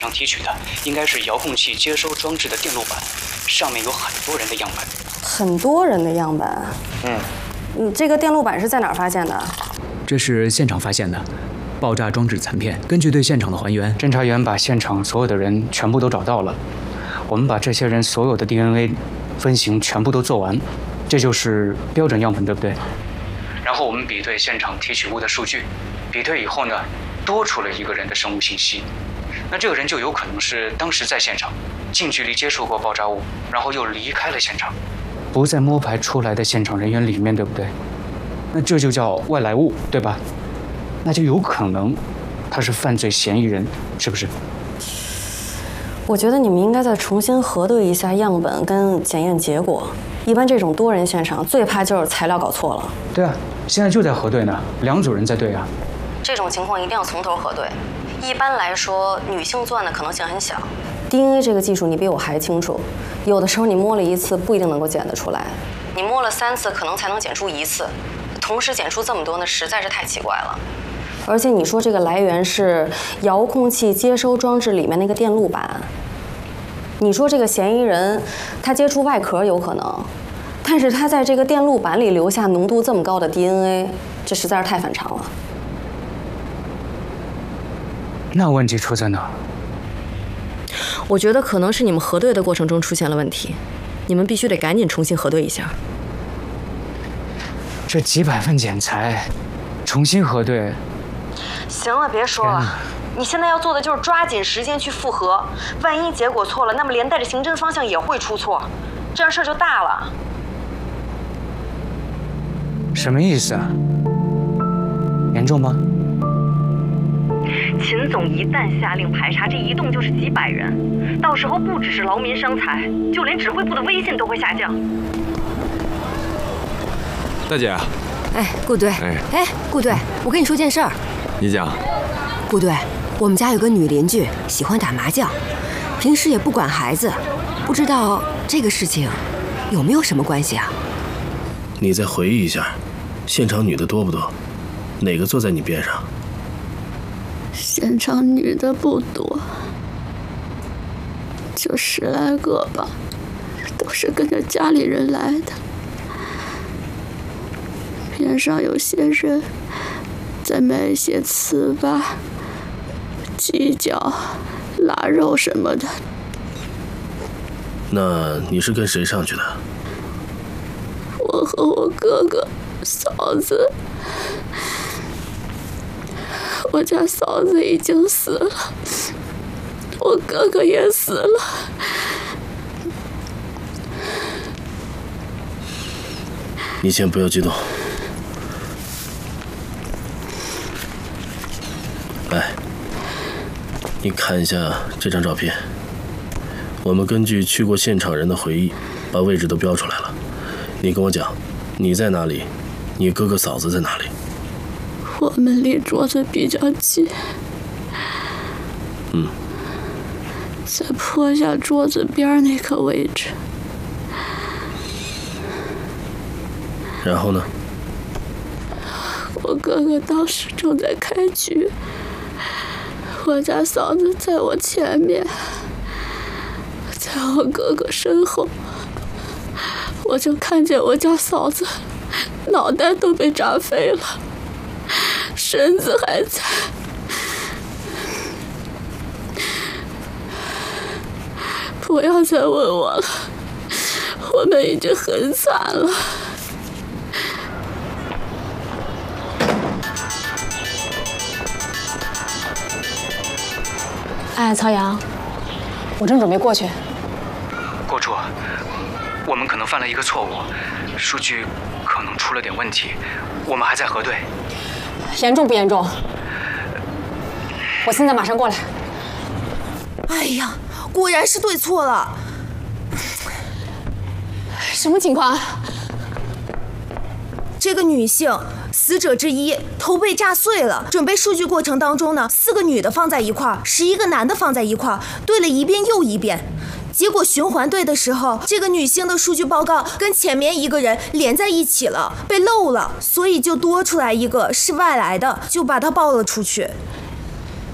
上提取的应该是遥控器接收装置的电路板，上面有很多人的样本。 很多人的样本？你这个电路板是在哪儿发现的？ 这是现场发现的，爆炸装置残片。根据对现场的还原，侦查员把现场所有的人全部都找到了。我们把这些人所有的 DNA 分型全部都做完，这就是标准样本，对不对？然后我们比对现场提取物的数据，比对以后呢，多出了一个人的生物信息。那这个人就有可能是当时在现场，近距离接触过爆炸物，然后又离开了现场，不在摸排出来的现场人员里面，对不对？那这就叫外来物，对吧？那就有可能他是犯罪嫌疑人，是不是？ 我觉得你们应该再重新核对一下样本跟检验结果。一般这种多人现场最怕就是材料搞错了。 对啊，现在就在核对呢，2组人在对啊。 这种情况一定要从头核对。一般来说，女性作案的可能性很小。DNA 这个技术你比我还清楚，有的时候你摸了1次不一定能够检得出来，你摸了3次可能才能检出1次，同时检出这么多，那实在是太奇怪了。而且你说这个来源是遥控器接收装置里面那个电路板，你说这个嫌疑人他接触外壳有可能，但是他在这个电路板里留下浓度这么高的 DNA， 这实在是太反常了。 那问题出在哪？ 我觉得可能是你们核对的过程中出现了问题，你们必须得赶紧重新核对一下。 这几百份检材，重新核对。 行了，别说了，你现在要做的就是抓紧时间去复核，万一结果错了，那么连带着刑侦方向也会出错，这样事儿就大了。 什么意思啊？严重吗？ 秦总一旦下令排查，这一动就是几百人，到时候不只是劳民伤财，就连指挥部的威信都会下降。 大姐， 顾队，顾队，我跟你说件事儿。 你讲。 顾队，我们家有个女邻居喜欢打麻将，平时也不管孩子，不知道这个事情有没有什么关系啊？ 你再回忆一下，现场女的多不多？哪个坐在你边上？ 现场女的不多，就10来个吧，都是跟着家里人来的。边上有些人在卖一些糍粑、鸡脚、腊肉什么的。 那你是跟谁上去的？ 我和我哥哥、嫂子。我家嫂子已经死了，我哥哥也死了。 你先不要激动。来，你看一下这张照片。我们根据去过现场人的回忆，把位置都标出来了。你跟我讲，你在哪里？你哥哥嫂子在哪里？ 我们离桌子比较近，在坡下桌子边那个位置。 然后呢？ 我哥哥当时正在开局，我家嫂子在我前面，在我哥哥身后，我就看见我家嫂子脑袋都被炸飞了，身子还在。不要再问我了，我们已经很惨了。 曹阳，我正准备过去。 郭处，我们可能犯了一个错误，数据可能出了点问题，我们还在核对。 严重不严重？我现在马上过来。 哎呀，果然是对错了。 什么情况？ 这个女性死者之一头被炸碎了，准备数据过程当中呢，4个女的放在一块儿，11个男的放在一块儿，对了一遍又一遍。结果循环对的时候，这个女性的数据报告跟前面一个人连在一起了，被漏了，所以就多出来一个是外来的，就把它报了出去。